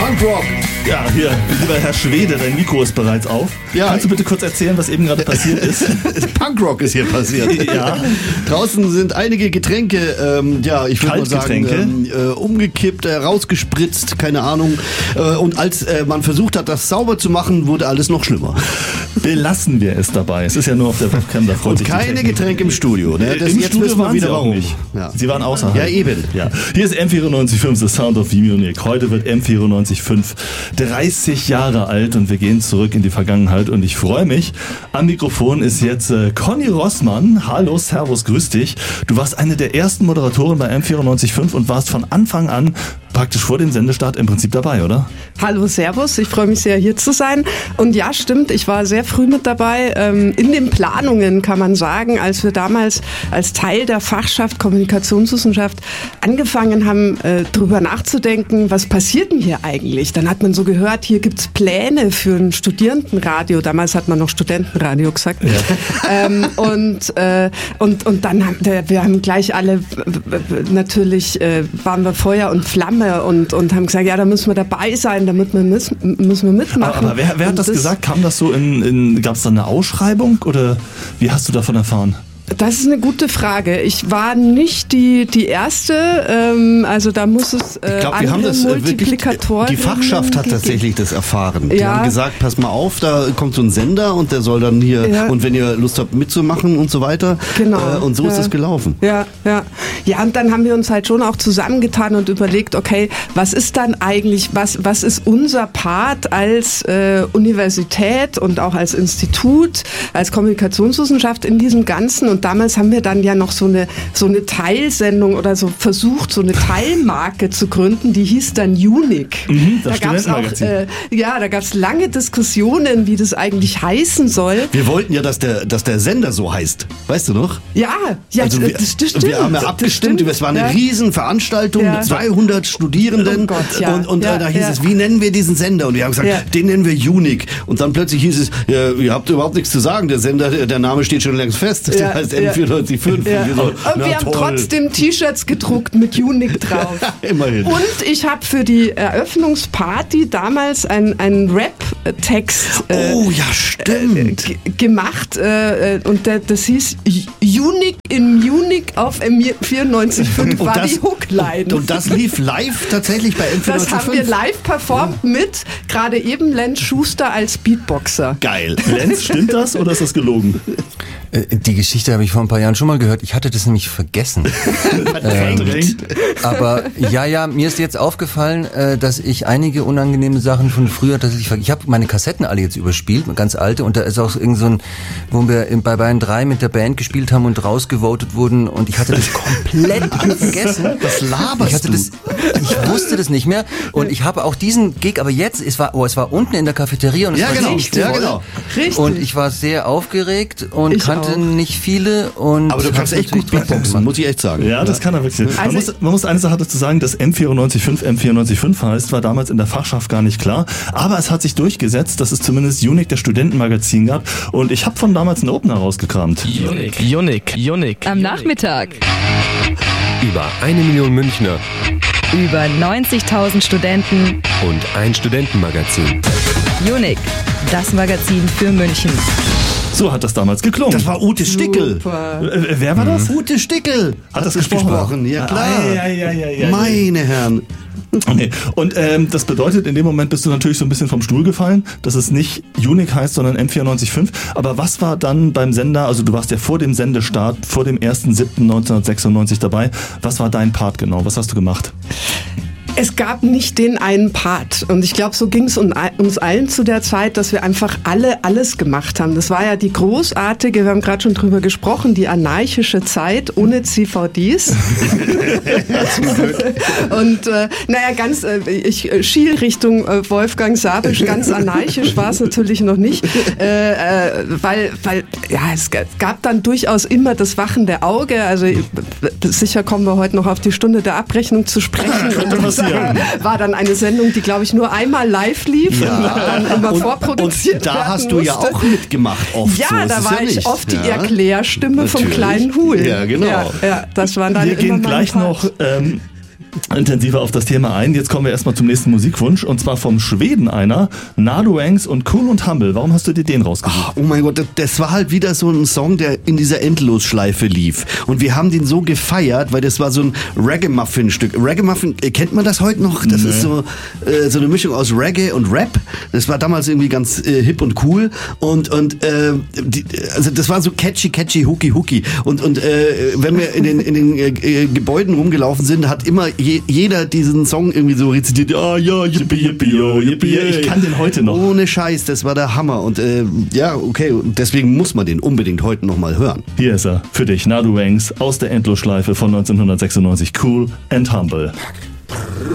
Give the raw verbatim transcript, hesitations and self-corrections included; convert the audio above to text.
Punkrock. Ja, hier, lieber Herr Schwede, dein Mikro ist bereits auf. Ja, Kannst du bitte kurz erzählen, was eben gerade passiert ist? Punkrock ist hier passiert. Ja. Draußen sind einige Getränke, ähm, ja, ich würde mal sagen, ähm, äh, umgekippt, äh, rausgespritzt, keine Ahnung. Äh, und als äh, man versucht hat, das sauber zu machen, wurde alles noch schlimmer. Belassen wir es dabei. Es ist ja nur auf der Webcam, da freut Und sich die keine Technik. Getränke im Studio. Ne? Das Im jetzt Studio wissen wir waren wieder sie auch warum. nicht. Ja. Sie waren außerhalb. Ja, eben. Ja. Hier ist M vierundneunzig Komma fünf, The Sound of Munich. Heute wird M vierundneunzig Komma fünf dreißig Jahre alt und wir gehen zurück in die Vergangenheit und ich freue mich. Am Mikrofon ist jetzt äh, Conny Rossmann. Hallo, servus, grüß dich. Du warst eine der ersten Moderatoren bei M vierundneunzig Komma fünf und warst von Anfang an praktisch vor dem Sendestart im Prinzip dabei, oder? Hallo, servus. Ich freue mich sehr, hier zu sein. Und ja, stimmt, ich war sehr früh mit dabei. Ähm, in den Planungen kann man sagen, als wir damals als Teil der Fachschaft Kommunikationswissenschaft angefangen haben, äh, drüber nachzudenken, was passiert denn hier eigentlich? Dann hat man so gehört, hier gibt's Pläne für ein Studierendenradio. Damals hat man noch Studentenradio gesagt. Ja. ähm, und, äh, und, und dann haben wir, wir haben gleich alle, natürlich äh, waren wir Feuer und Flamme und, und haben gesagt, ja, da müssen wir dabei sein, damit wir müssen, müssen wir mitmachen. Aber, aber wer, wer hat das, das gesagt? Kam das so in, in gab es da eine Ausschreibung oder wie hast du davon erfahren? Das ist eine gute Frage. Ich war nicht die, die Erste, ähm, also da muss es äh, ich glaub, wir andere haben das, Multiplikatoren Die Fachschaft hat gegeben. tatsächlich das erfahren. Die Ja. haben gesagt, pass mal auf, da kommt so ein Sender und der soll dann hier, Ja. und wenn ihr Lust habt mitzumachen und so weiter. Genau. Äh, und so ja. ist es gelaufen. Ja, ja. Ja, und dann haben wir uns halt schon auch zusammengetan und überlegt, okay, was ist dann eigentlich, was, was ist unser Part als äh, Universität und auch als Institut, als Kommunikationswissenschaft in diesem Ganzen? Und damals haben wir dann ja noch so eine, so eine Teilsendung oder so versucht, so eine Teilmarke zu gründen, die hieß dann Unique. Mhm, das da gab's auch, äh, ja, da gab es lange Diskussionen, wie das eigentlich heißen soll. Wir wollten ja, dass der, dass der Sender so heißt. Weißt du noch? Ja, ja, also wir, das, das stimmt. wir haben ja abgestimmt, stimmt. es war eine ja. Riesenveranstaltung Ja. mit zweihundert Studierenden. Oh Gott, ja. Und, und ja, äh, da hieß ja. es, wie nennen wir diesen Sender? Und wir haben gesagt, Ja. den nennen wir Unique. Und dann plötzlich hieß es, ja, ihr habt überhaupt nichts zu sagen, der Sender, der Name steht schon längst fest. Ja, Der heißt ja. M vierundneunzig Komma fünf. Ja. Und wir, so, Und na, wir haben toll. trotzdem T-Shirts gedruckt mit Unique drauf. Immerhin. Und ich habe für die Eröffnungsparty damals einen, einen Rap-Text äh, Oh ja, stimmt. g- gemacht äh, und der, das hieß Unique in Munich auf M vierundneunzig Komma fünf war die Hookline. Und, und das lief live tatsächlich bei M das vierundneunzig haben Komma wir fünf. live performt mit gerade eben Lenz Schuster als Beatboxer. Geil. Lenz, stimmt das oder ist das gelogen? Äh, Die Geschichte habe ich vor ein paar Jahren schon mal gehört. Ich hatte das nämlich vergessen. ähm, aber ja, ja, mir ist jetzt aufgefallen, äh, dass ich einige unangenehme Sachen von früher tatsächlich ver- Ich habe meine Kassetten alle jetzt überspielt, ganz alte, und da ist auch irgend so ein, wo wir in, bei Bayern drei mit der Band gespielt haben und rausgevotet wurden und ich hatte das komplett vergessen. Was laberst ich hatte du? das, ich wusste das nicht mehr und ich habe auch diesen Gig, aber jetzt, es war, oh, es war unten in der Cafeteria und es Ja, war genau. richtig Ja, voll. genau. Richtig. Und ich war sehr aufgeregt und Ich kannte auch. nicht viele und Aber du kannst hab's echt gut natürlich trotzdem Beatboxen, gemacht. muss ich echt sagen. Ja, das kann er wirklich. Man, Also- muss, man muss eine Sache dazu sagen, dass M vierundneunzig Komma fünf M vierundneunzig Komma fünf heißt, war damals in der Fachschaft gar nicht klar. Aber es hat sich durchgesetzt, dass es zumindest Unique, der Studentenmagazin, gab. Und ich habe von damals einen Opener rausgekramt. Unique, Unique, Unique. Am Nachmittag Über eine Million Münchner über neunzigtausend Studenten. und ein Studentenmagazin. Unique, das Magazin für München. So hat das damals geklungen. Das war Ute Stickel. Super. äh, wer war das? Ute Stickel Hat das gesprochen? Ja, klar. Ja, ja, ja, ja, ja. Meine Herren. Okay. Und ähm, das bedeutet, in dem Moment bist du natürlich so ein bisschen vom Stuhl gefallen, dass es nicht Unique heißt, sondern M vierundneunzig Komma fünf. Aber was war dann beim Sender, also du warst ja vor dem Sendestart, vor dem ersten siebten neunzehnhundertsechsundneunzig dabei. Was war dein Part genau? Was hast du gemacht? Es gab nicht den einen Part. Und ich glaube, so ging es uns allen zu der Zeit, dass wir einfach alle alles gemacht haben. Das war ja die großartige, wir haben gerade schon drüber gesprochen, die anarchische Zeit ohne C V Ds. Und äh, naja, ganz, äh, ich äh, schiel Richtung äh, Wolfgang Sabisch, ganz anarchisch war es natürlich noch nicht. Äh, äh, weil, weil, ja, es gab dann durchaus immer das wachende Auge. Also äh, sicher kommen wir heute noch auf die Stunde der Abrechnung zu sprechen. War dann eine Sendung, die, glaube ich, nur einmal live lief Ja. und dann immer Und, vorproduziert und da werden hast du ja musste. auch mitgemacht oft. Ja, so ist da es war ja ich nicht. oft die Ja. Erklärstimme vom Natürlich. kleinen Hul. Ja, genau. Ja, ja, das waren dann Wir immer gehen mein gleich Part. noch ähm, intensiver auf das Thema ein. Jetzt kommen wir erstmal zum nächsten Musikwunsch und zwar vom Schweden einer, Nadoangs und Cool und Humble. Warum hast du dir den rausgesucht? Oh, oh mein Gott, das, das war halt wieder so ein Song, der in dieser Endlosschleife lief. Und wir haben den so gefeiert, weil das war so ein Reggae-Muffin-Stück. Reggae-Muffin, äh, kennt man das heute noch? Das nee. ist so, äh, so eine Mischung aus Reggae und Rap. Das war damals irgendwie ganz äh, hip und cool. Und, und äh, die, also das war so catchy, catchy, hooky, hooky. Und, und äh, wenn wir in den, in den äh, Gebäuden rumgelaufen sind, hat immer je, jeder diesen Song irgendwie so rezitiert. Ah ja, yippie, yippie, yo, yippie, ich kann den heute noch. Ohne Scheiß, das war der Hammer. Und äh, ja, okay, deswegen muss man den unbedingt heute noch mal hören. Hier ist er, für dich, Nadoangs aus der Endlosschleife von neunzehnhundertsechsundneunzig, Cool and Humble.